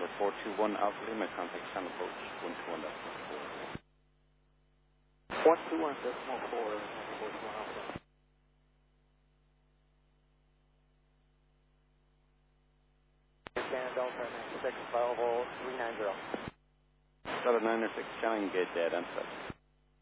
number 421 Alpha Lima, contact channel approach 121.4. 121.4, 421 Alpha. Scan Delta 96, Bravo 390. Delta 906, channel gate dead, answer.